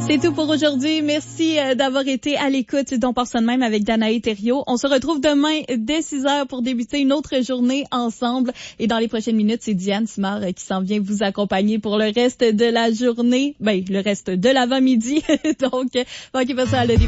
C'est tout pour aujourd'hui. Merci d'avoir été à l'écoute d'On pense ça de même avec Danae Thériault. On se retrouve demain dès 6h pour débuter une autre journée ensemble. Et dans les prochaines minutes, c'est Diane Simard qui s'en vient vous accompagner pour le reste de la journée. Le reste de l'avant-midi. Donc, manquez pas ça à le